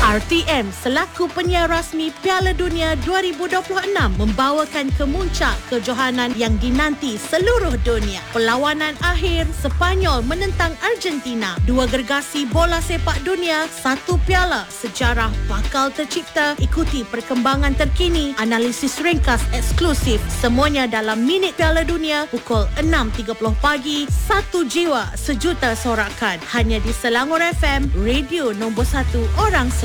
RTM selaku penyiar rasmi Piala Dunia 2026 membawakan kemuncak kejohanan yang dinanti seluruh dunia. Perlawanan akhir Sepanyol menentang Argentina. Dua gergasi bola sepak dunia, satu piala. Sejarah bakal tercipta. Ikuti perkembangan terkini, analisis ringkas eksklusif. Semuanya dalam Minit Piala Dunia pukul 6.30 pagi. Satu jiwa, sejuta sorakan. Hanya di Selangor FM, radio nombor 1 orang Selangor.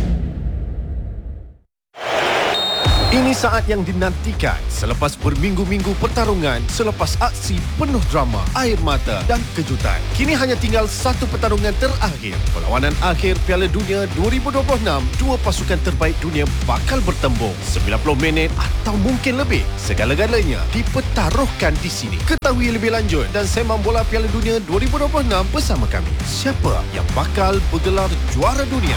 Ini saat yang dinantikan selepas berminggu-minggu pertarungan, selepas aksi penuh drama, air mata dan kejutan. Kini hanya tinggal satu pertarungan terakhir. Perlawanan akhir Piala Dunia 2026. Dua pasukan terbaik dunia bakal bertembung. 90 minit atau mungkin lebih. Segala-galanya dipertaruhkan di sini. Ketahui lebih lanjut dan sembang bola Piala Dunia 2026 bersama kami. Siapa yang bakal bergelar juara dunia?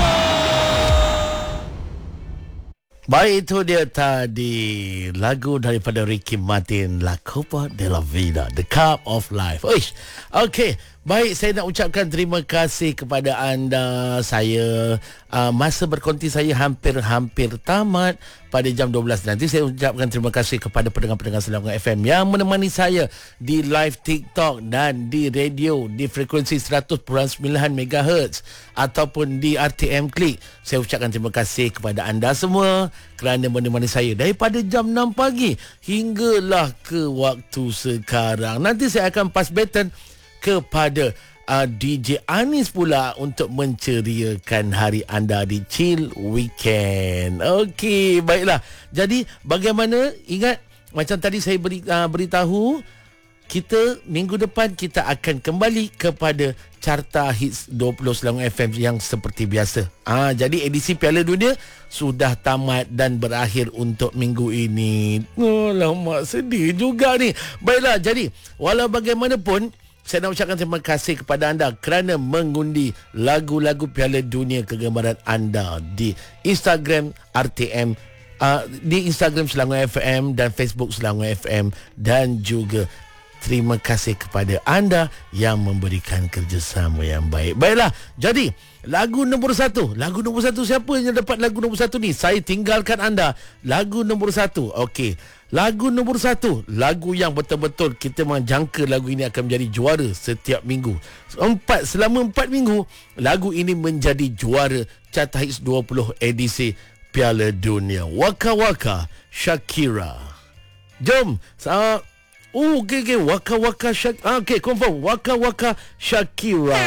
Baik, itu dia tadi lagu daripada Ricky Martin, La Copa de la Vida, The Cup of Life. Oish. Okey, baik, saya nak ucapkan terima kasih kepada anda. Saya masa berkonti saya hampir tamat pada jam 12 nanti. Saya ucapkan terima kasih kepada pendengar-pendengar Selangor FM yang menemani saya di live TikTok dan di radio di frekuensi 100.9 MHz ataupun di RTM Klik. Saya ucapkan terima kasih kepada anda semua kerana menemani saya daripada jam 6 pagi hinggalah ke waktu sekarang. Nanti saya akan pass baton kepada DJ Anis pula untuk menceriakan hari anda di Chill Weekend. Okey, baiklah. Jadi bagaimana? Ingat macam tadi saya beritahu, kita minggu depan kita akan kembali kepada Carta Hits 20 Selangor FM yang seperti biasa. Jadi edisi Piala Dunia sudah tamat dan berakhir untuk minggu ini. Alamak, sedih juga ni. Baiklah, jadi walau bagaimanapun, saya nak ucapkan terima kasih kepada anda kerana mengundi lagu-lagu Piala Dunia kegemaran anda di Instagram RTM, di Instagram Selangor FM dan Facebook Selangor FM, dan juga terima kasih kepada anda yang memberikan kerjasama yang baik. Baiklah, jadi lagu nombor 1 siapa yang dapat lagu nombor 1 ni? Saya tinggalkan anda. Lagu nombor 1. Okey, lagu nombor 1, lagu yang betul-betul kita menjangka lagu ini akan menjadi juara setiap minggu. Selama 4 minggu lagu ini menjadi juara Carta Hits 20 edisi Piala Dunia. Waka Waka Shakira. Jom. Okey, Waka Waka Shakira. Okey, confirm Waka Waka Shakira.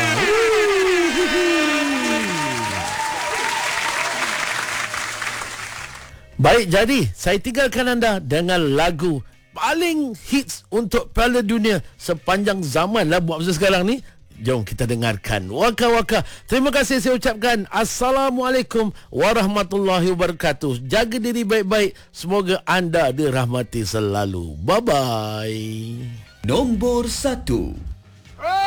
Baik, jadi saya tinggalkan anda dengan lagu paling hits untuk Piala Dunia sepanjang zaman lah buat masa sekarang ni. Jom kita dengarkan Waka Waka. Terima kasih saya ucapkan. Assalamualaikum warahmatullahi wabarakatuh. Jaga diri baik-baik. Semoga anda dirahmati selalu. Bye-bye. Nombor 1.